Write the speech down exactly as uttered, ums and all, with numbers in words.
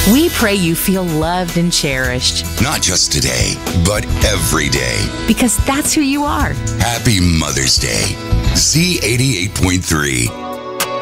We pray you feel loved and cherished. Not just today, but every day. Because that's who you are. Happy Mother's Day. Z eighty-eight point three.